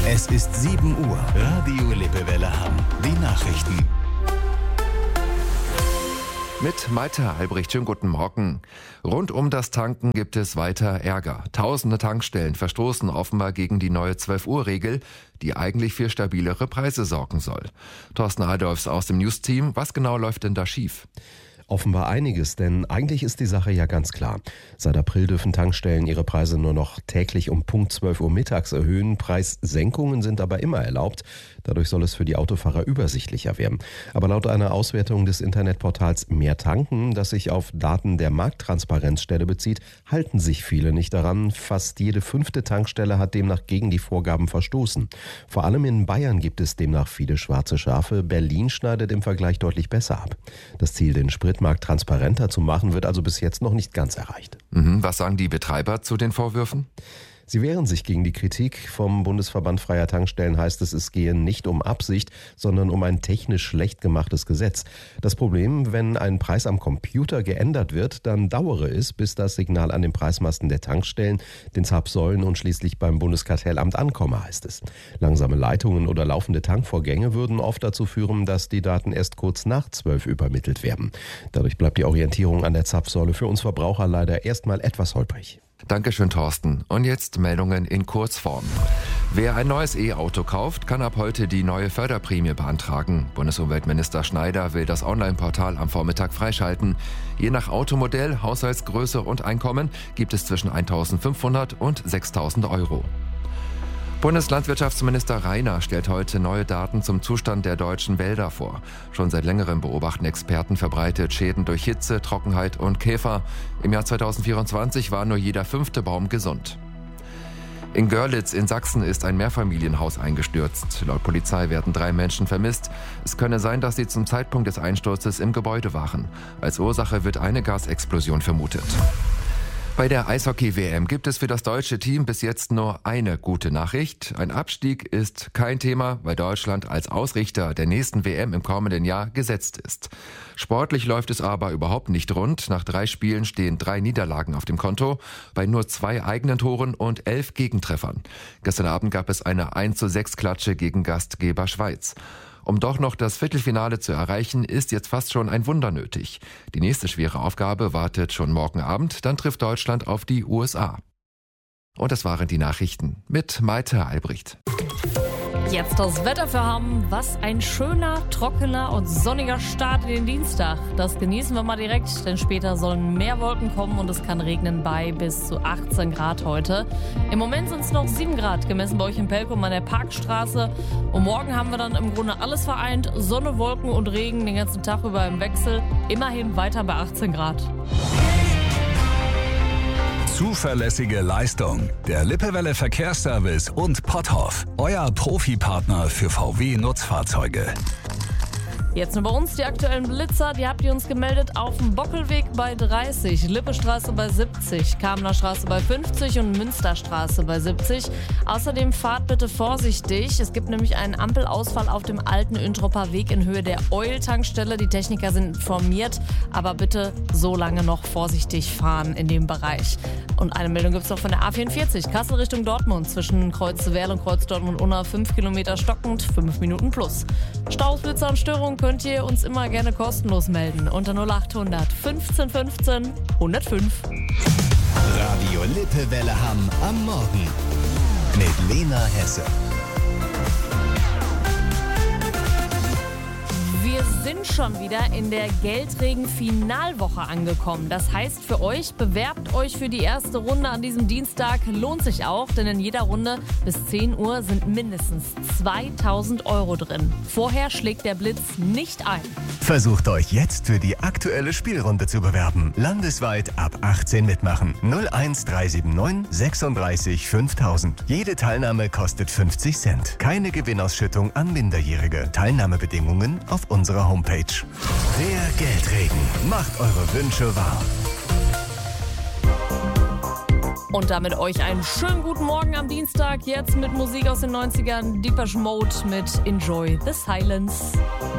Es ist 7 Uhr. Radio Lippewelle Hamm. Die Nachrichten. Mit Malte Albrecht, schönen guten Morgen. Rund um das Tanken gibt es weiter Ärger. Tausende Tankstellen verstoßen offenbar gegen die neue 12-Uhr-Regel, die eigentlich für stabilere Preise sorgen soll. Thorsten Adolfs aus dem News-Team, was genau läuft denn da schief? Offenbar einiges, denn eigentlich ist die Sache ja ganz klar. Seit April dürfen Tankstellen ihre Preise nur noch täglich um Punkt 12 Uhr mittags erhöhen. Preissenkungen sind aber immer erlaubt. Dadurch soll es für die Autofahrer übersichtlicher werden. Aber laut einer Auswertung des Internetportals Mehr Tanken, das sich auf Daten der Markttransparenzstelle bezieht, halten sich viele nicht daran. Fast jede 5. Tankstelle hat demnach gegen die Vorgaben verstoßen. Vor allem in Bayern gibt es demnach viele schwarze Schafe. Berlin schneidet im Vergleich deutlich besser ab. Das Ziel, den Spritmarkt transparenter zu machen, wird also bis jetzt noch nicht ganz erreicht. Was sagen die Betreiber zu den Vorwürfen? Sie wehren sich gegen die Kritik. Vom Bundesverband Freier Tankstellen heißt es gehe nicht um Absicht, sondern um ein technisch schlecht gemachtes Gesetz. Das Problem, wenn ein Preis am Computer geändert wird, dann dauere es, bis das Signal an den Preismasten der Tankstellen, den Zapfsäulen und schließlich beim Bundeskartellamt ankomme, heißt es. Langsame Leitungen oder laufende Tankvorgänge würden oft dazu führen, dass die Daten erst kurz nach 12 übermittelt werden. Dadurch bleibt die Orientierung an der Zapfsäule für uns Verbraucher leider erstmal etwas holprig. Dankeschön, Thorsten. Und jetzt Meldungen in Kurzform. Wer ein neues E-Auto kauft, kann ab heute die neue Förderprämie beantragen. Bundesumweltminister Schneider will das Online-Portal am Vormittag freischalten. Je nach Automodell, Haushaltsgröße und Einkommen gibt es zwischen 1.500 und 6.000 Euro. Bundeslandwirtschaftsminister Rainer stellt heute neue Daten zum Zustand der deutschen Wälder vor. Schon seit längerem beobachten Experten verbreitet Schäden durch Hitze, Trockenheit und Käfer. Im Jahr 2024 war nur jeder 5. Baum gesund. In Görlitz in Sachsen ist ein Mehrfamilienhaus eingestürzt. Laut Polizei werden 3 Menschen vermisst. Es könne sein, dass sie zum Zeitpunkt des Einsturzes im Gebäude waren. Als Ursache wird eine Gasexplosion vermutet. Bei der Eishockey-WM gibt es für das deutsche Team bis jetzt nur eine gute Nachricht. Ein Abstieg ist kein Thema, weil Deutschland als Ausrichter der nächsten WM im kommenden Jahr gesetzt ist. Sportlich läuft es aber überhaupt nicht rund. Nach 3 Spielen stehen 3 Niederlagen auf dem Konto, bei nur 2 eigenen Toren und 11 Gegentreffern. Gestern Abend gab es eine 1:6-Klatsche gegen Gastgeber Schweiz. Um doch noch das Viertelfinale zu erreichen, ist jetzt fast schon ein Wunder nötig. Die nächste schwere Aufgabe wartet schon morgen Abend, dann trifft Deutschland auf die USA. Und das waren die Nachrichten mit Malte Albrecht. Jetzt das Wetter für Hamm. Was ein schöner, trockener und sonniger Start in den Dienstag. Das genießen wir mal direkt, denn später sollen mehr Wolken kommen und es kann regnen bei bis zu 18 Grad heute. Im Moment sind es noch 7 Grad, gemessen bei euch in Pelkum an der Parkstraße. Und morgen haben wir dann im Grunde alles vereint. Sonne, Wolken und Regen den ganzen Tag über im Wechsel. Immerhin weiter bei 18 Grad. Zuverlässige Leistung. Der Lippewelle Verkehrsservice und Potthoff. Euer Profipartner für VW-Nutzfahrzeuge. Jetzt nur bei uns die aktuellen Blitzer, die habt ihr uns gemeldet auf dem Bockelweg bei 30, Lippestraße bei 70, Kamener Straße bei 50 und Münsterstraße bei 70. Außerdem fahrt bitte vorsichtig, es gibt nämlich einen Ampelausfall auf dem alten Üntropper Weg in Höhe der Eul-Tankstelle. Die Techniker sind informiert, aber bitte so lange noch vorsichtig fahren in dem Bereich. Und eine Meldung gibt es noch von der A44, Kassel Richtung Dortmund, zwischen Kreuz Werl und Kreuz Dortmund-Unna 5 Kilometer stockend, 5 Minuten plus. Staus, Blitzer und Störungen könnt ihr uns immer gerne kostenlos melden unter 0800 15 15 105. Radio Lippewelle Hamm am Morgen mit Lena Hesse. Wir sind schon wieder in der Geldregen-Finalwoche angekommen. Das heißt für euch, bewerbt euch für die erste Runde an diesem Dienstag. Lohnt sich auch, denn in jeder Runde bis 10 Uhr sind mindestens 2.000 Euro drin. Vorher schlägt der Blitz nicht ein. Versucht euch jetzt für die aktuelle Spielrunde zu bewerben. Landesweit ab 18 mitmachen. 01379 36 5000. Jede Teilnahme kostet 50 Cent. Keine Gewinnausschüttung an Minderjährige. Teilnahmebedingungen auf unserer Homepage. Der Geldregen macht eure Wünsche wahr. Und damit euch einen schönen guten Morgen am Dienstag. Jetzt mit Musik aus den 90ern. Depeche Mode mit Enjoy the Silence.